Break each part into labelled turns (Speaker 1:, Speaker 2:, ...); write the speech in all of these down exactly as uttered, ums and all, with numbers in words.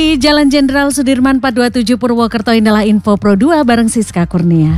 Speaker 1: Dari Jalan Jenderal Sudirman empat dua tujuh Purwokerto, inilah Info Pro dua bareng Siska Kurnia.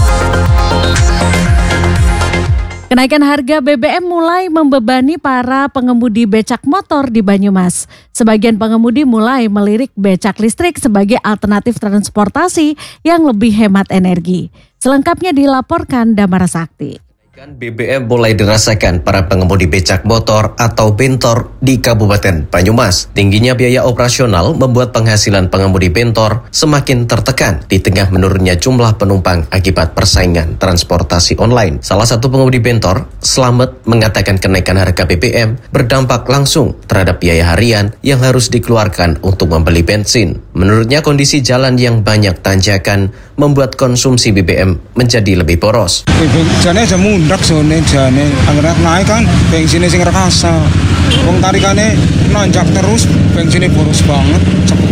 Speaker 1: Kenaikan harga B B M mulai membebani para pengemudi becak motor di Banyumas. Sebagian pengemudi mulai melirik becak listrik sebagai alternatif transportasi yang lebih hemat energi. Selengkapnya dilaporkan Damara Sakti.
Speaker 2: B B M mulai dirasakan para pengemudi becak motor atau bentor di Kabupaten Banyumas. Tingginya biaya operasional membuat penghasilan pengemudi bentor semakin tertekan di tengah menurunnya jumlah penumpang akibat persaingan transportasi online. Salah satu pengemudi bentor, Slamet, mengatakan kenaikan harga B B M berdampak langsung terhadap biaya harian yang harus dikeluarkan untuk membeli bensin. Menurutnya kondisi jalan yang banyak tanjakan membuat konsumsi B B M menjadi lebih boros.
Speaker 3: Jane aja mundak sone jane anggaran naik kan bensinnya sing rekasa. Wong tarikane nanjak terus, bensinnya boros banget.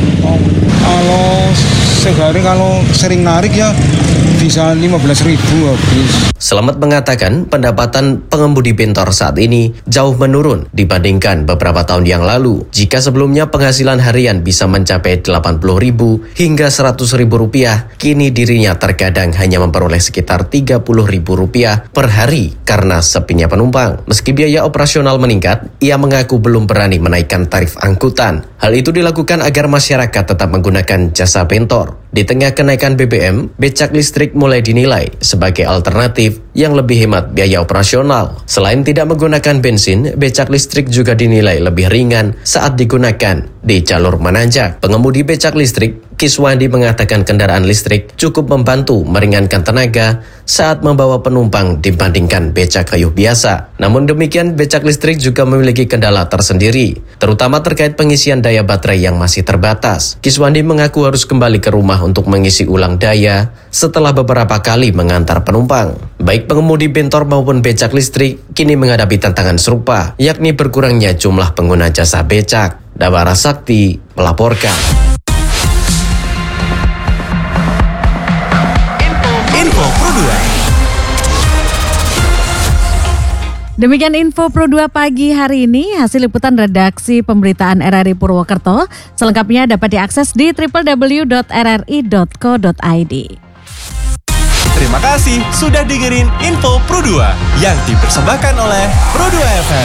Speaker 3: Kalau sehari kalau sering narik ya bisa lima belas ribu habis.
Speaker 2: Slamet mengatakan pendapatan pengemudi bentor saat ini jauh menurun dibandingkan beberapa tahun yang lalu. Jika sebelumnya penghasilan harian bisa mencapai delapan puluh ribu hingga seratus ribu rupiah, kini dirinya terkadang hanya memperoleh sekitar tiga puluh ribu rupiah per hari karena sepinya penumpang. Meski biaya operasional meningkat, ia mengaku belum berani menaikkan tarif angkutan. Hal itu dilakukan agar masyarakat tetap menggunakan jasa bentor. Di tengah kenaikan B B M, becak listrik mulai dinilai sebagai alternatif yang lebih hemat biaya operasional. Selain tidak menggunakan bensin, becak listrik juga dinilai lebih ringan saat digunakan di jalur menanjak. Pengemudi becak listrik, Kiswandi, mengatakan kendaraan listrik cukup membantu meringankan tenaga saat membawa penumpang dibandingkan becak kayu biasa. Namun demikian, becak listrik juga memiliki kendala tersendiri, terutama terkait pengisian daya baterai yang masih terbatas. Kiswandi mengaku harus kembali ke rumah untuk mengisi ulang daya setelah beberapa kali mengantar penumpang. Baik pengemudi bentor maupun becak listrik kini menghadapi tantangan serupa, yakni berkurangnya jumlah pengguna jasa becak. Damara Sakti melaporkan.
Speaker 4: Info Pro dua.
Speaker 1: Demikian Info Pro dua pagi hari ini, hasil liputan redaksi pemberitaan R R I Purwokerto. Selengkapnya dapat diakses di w w w dot r r i dot co dot i d.
Speaker 4: Terima kasih sudah dengerin Info Pro dua yang dipersembahkan oleh Pro dua F M.